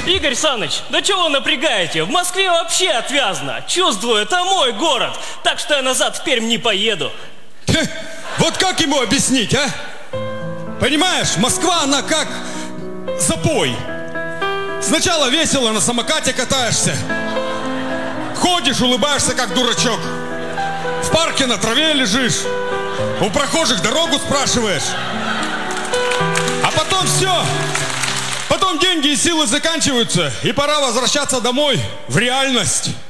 Игорь Саныч, да чего вы напрягаете? В Москве вообще отвязно. Чувствую, это мой город. Так что я назад в Пермь не поеду. Вот как ему объяснить, а? Понимаешь, Москва, она как запой. Сначала весело, на самокате катаешься. Ходишь, улыбаешься, как дурачок. В парке на траве лежишь. У прохожих дорогу спрашиваешь. А потом все. Потом деньги и силы заканчиваются. И пора возвращаться домой, в реальность.